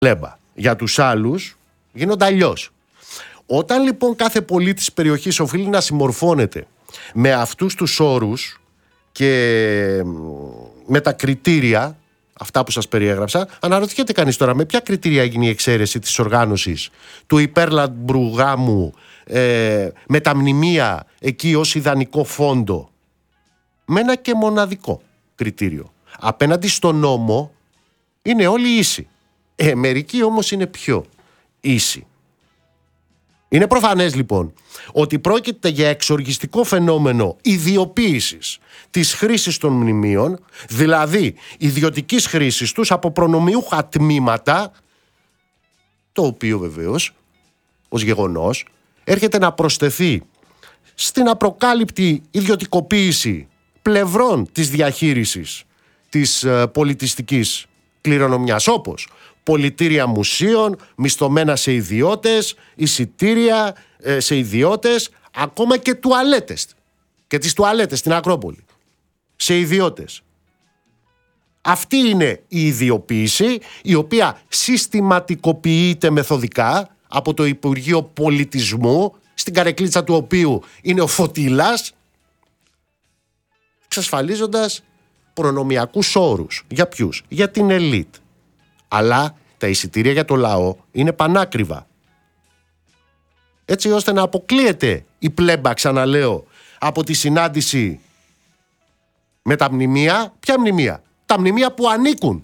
πλέμπα. Για τους άλλους γίνονται αλλιώς. Όταν λοιπόν κάθε πολίτης της περιοχής οφείλει να συμμορφώνεται με αυτούς τους όρους και με τα κριτήρια, αυτά που σας περιέγραψα, αναρωτιέται κανείς τώρα με ποια κριτήρια έγινε η εξαίρεση της οργάνωσης του υπέρλαμπρου γάμου με τα μνημεία εκεί ως ιδανικό φόντο. Με ένα και μοναδικό κριτήριο. Απέναντι στον νόμο είναι όλοι ίσοι. Μερικοί όμως είναι πιο ίσοι. Είναι προφανές λοιπόν ότι πρόκειται για εξοργιστικό φαινόμενο ιδιοποίησης της χρήσης των μνημείων, δηλαδή ιδιωτικής χρήσης τους από προνομιούχα τμήματα, το οποίο βεβαίως ως γεγονός έρχεται να προσθεθεί στην απροκάλυπτη ιδιωτικοποίηση πλευρών της διαχείρισης της πολιτιστικής κληρονομιάς, όπως πολιτήρια μουσείων, μισθωμένα σε ιδιώτες, εισιτήρια σε ιδιώτες, ακόμα και τουαλέτες. Και τις τουαλέτες στην Ακρόπολη. Σε ιδιώτες. Αυτή είναι η ιδιοποίηση, η οποία συστηματικοποιείται μεθοδικά από το Υπουργείο Πολιτισμού, στην καρεκλίτσα του οποίου είναι ο Φωτήλας, εξασφαλίζοντας προνομιακούς όρους. Για ποιους? Για την ελίτ. Αλλά τα εισιτήρια για το λαό είναι πανάκριβα. Έτσι ώστε να αποκλείεται η πλέμπα, ξαναλέω, από τη συνάντηση με τα μνημεία. Ποια μνημεία? Τα μνημεία που ανήκουν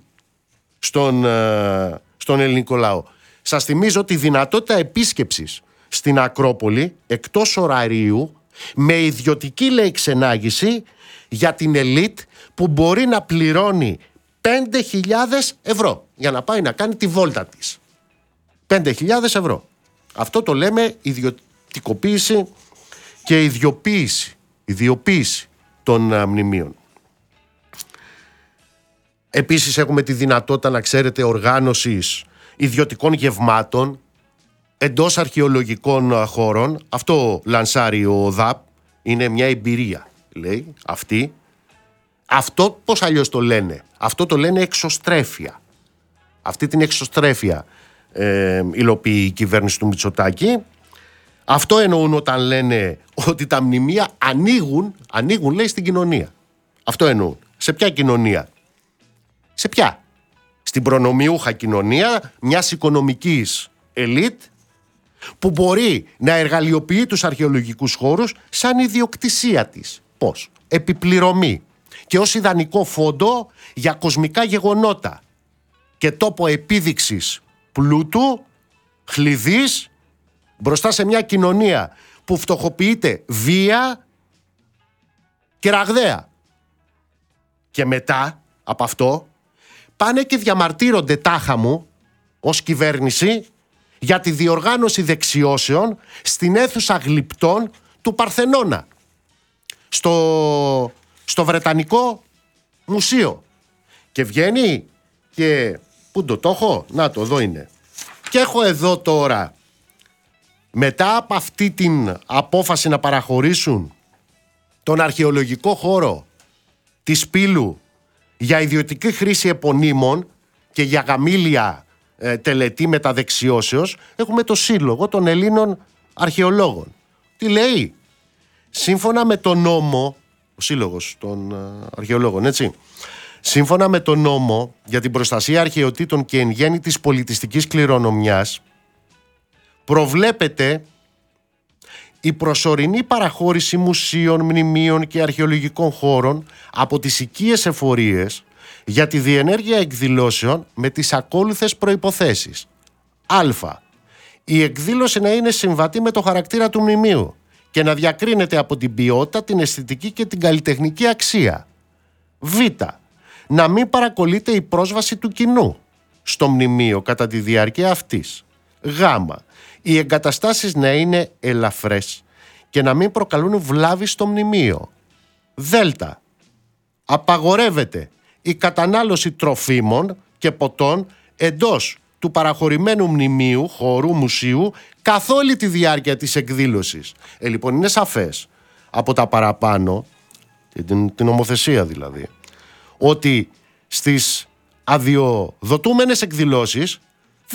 στον ελληνικό λαό. Σας θυμίζω τη δυνατότητα επίσκεψης στην Ακρόπολη εκτός ωραρίου με ιδιωτική, λέει, ξενάγηση για την ελίτ που μπορεί να πληρώνει 5.000 ευρώ για να πάει να κάνει τη βόλτα της. 5.000 ευρώ. Αυτό το λέμε ιδιωτικοποίηση και ιδιοποίηση των μνημείων. Επίσης έχουμε τη δυνατότητα, να ξέρετε, οργάνωσης ιδιωτικών γευμάτων εντός αρχαιολογικών χώρων. Αυτό λανσάρει ο ΟΔΑΠ. Είναι μια εμπειρία, λέει, αυτή. Αυτό πώς αλλιώς το λένε? Αυτό το λένε εξωστρέφεια. Αυτή την εξωστρέφεια υλοποιεί η κυβέρνηση του Μητσοτάκη. Αυτό εννοούν όταν λένε ότι τα μνημεία ανοίγουν, λέει, στην κοινωνία. Αυτό εννοούν. Σε ποια κοινωνία? Σε ποια? Στην προνομιούχα κοινωνία μιας οικονομικής ελίτ που μπορεί να εργαλειοποιεί τους αρχαιολογικούς χώρους σαν ιδιοκτησία της. Πώς? Επιπληρωμή και ως ιδανικό φόντο για κοσμικά γεγονότα και τόπο επίδειξης πλούτου, χλειδής, μπροστά σε μια κοινωνία που φτωχοποιείται βία και ραγδαία. Και μετά από αυτό πάνε και διαμαρτύρονται τάχα μου ως κυβέρνηση για τη διοργάνωση δεξιώσεων στην αίθουσα γλυπτών του Παρθενώνα, στο Βρετανικό Μουσείο. Και βγαίνει και πού το έχω? Να το, εδώ είναι. Και έχω εδώ τώρα, μετά από αυτή την απόφαση να παραχωρήσουν τον αρχαιολογικό χώρο της Πύλου για ιδιωτική χρήση επωνύμων και για γαμήλια τελετή μεταδεξιώσεως, έχουμε το Σύλλογο των Ελλήνων Αρχαιολόγων. Τι λέει? Σύμφωνα με τον νόμο, ο Σύλλογος των Αρχαιολόγων, έτσι, σύμφωνα με τον νόμο για την προστασία αρχαιοτήτων και εν γέννη της πολιτιστικής κληρονομιάς, προβλέπεται η προσωρινή παραχώρηση μουσείων, μνημείων και αρχαιολογικών χώρων από τις οικίες εφορίες για τη διενέργεια εκδηλώσεων με τις ακόλουθες προϋποθέσεις. Α. Η εκδήλωση να είναι συμβατή με το χαρακτήρα του μνημείου και να διακρίνεται από την ποιότητα, την αισθητική και την καλλιτεχνική αξία. Β. Να μην παρακολείται η πρόσβαση του κοινού στο μνημείο κατά τη διάρκεια αυτής. Γ. Οι εγκαταστάσεις να είναι ελαφρές και να μην προκαλούν βλάβη στο μνημείο. Δ. Απαγορεύεται η κατανάλωση τροφίμων και ποτών εντός του παραχωρημένου μνημείου, χώρου, μουσείου καθ' όλη τη διάρκεια της εκδήλωσης. Λοιπόν, είναι σαφές από τα παραπάνω, την νομοθεσία δηλαδή, ότι στις αδειοδοτούμενες εκδηλώσεις